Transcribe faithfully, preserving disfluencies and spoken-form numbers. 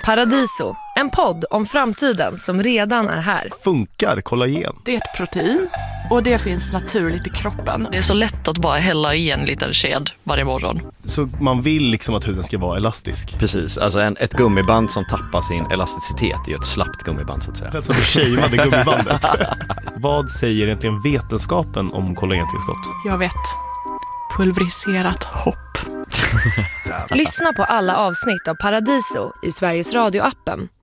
Paradiso, en podd om framtiden som redan är här. Funkar kollagen? Det är ett protein och det finns naturligt i kroppen. Det är så lätt att bara hälla i en liten sked varje morgon. Så man vill liksom att huden ska vara elastisk? Precis, alltså en, ett gummiband som tappar sin elasticitet är ju ett slappt gummiband så att säga. Det är som du shameade gummibandet. Vad säger egentligen vetenskapen om kollagentillskott? Jag vet. Pulveriserat hopp. Lyssna på alla avsnitt av Paradiso i Sveriges Radio-appen